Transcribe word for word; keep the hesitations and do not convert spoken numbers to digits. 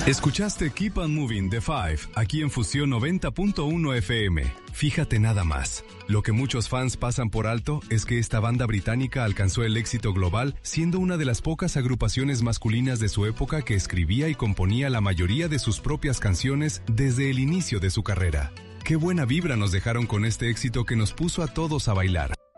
Escuchaste Keep on Moving de Five, aquí en Fusión noventa punto uno F M. Fíjate nada más. Lo que muchos fans pasan por alto es que esta banda británica alcanzó el éxito global siendo una de las pocas agrupaciones masculinas de su época que escribía y componía la mayoría de sus propias canciones desde el inicio de su carrera. Qué buena vibra nos dejaron con este éxito que nos puso a todos a bailar.